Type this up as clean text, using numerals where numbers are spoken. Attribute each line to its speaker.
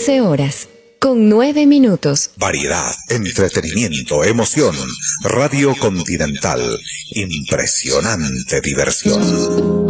Speaker 1: 14 horas, con 9 minutos.
Speaker 2: Variedad, entretenimiento, emoción. Radio Continental. Impresionante diversión.